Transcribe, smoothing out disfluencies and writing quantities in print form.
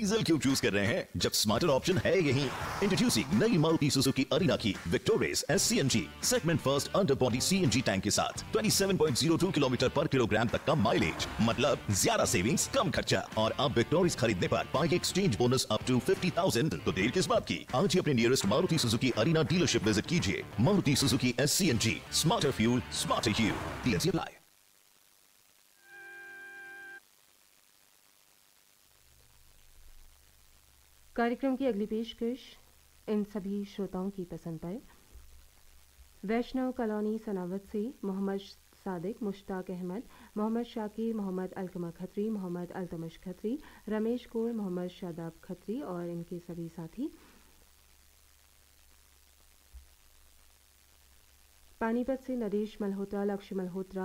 Diesel क्यों choose कर रहे हैं जब स्मार्टर ऑप्शन है यही। इंट्रोड्यूसिंग नई मारुति सुजुकी अरीना की विक्टोरेस SCNG segment first under body CNG tank के साथ 27.02 किलोमीटर पर किलोग्राम तक का माइलेज, मतलब ज्यादा सेविंग्स कम खर्चा। और अब विक्टोरेस खरीदने पर पाएंगे एक्सचेंज बोनस अप टू 50,000। तो देर किस बात की, आज ही अपने nearest Maruti Suzuki arena dealership visit कीजिए। Maruti Suzuki SCNG, smarter fuel, smarter you. TNC apply. कार्यक्रम की अगली पेशकश इन सभी श्रोताओं की पसंद पर। वैष्णव कॉलोनी सनावत से मोहम्मद सादिक, मुश्ताक अहमद, मोहम्मद शाकिर, मोहम्मद अलकमा खत्री, मोहम्मद अल्तमश खत्री, रमेश कोल, मोहम्मद शादाब खत्री और इनके सभी साथी। पानीपत से नरेश मल्होत्रा, लक्ष्य मल्होत्रा,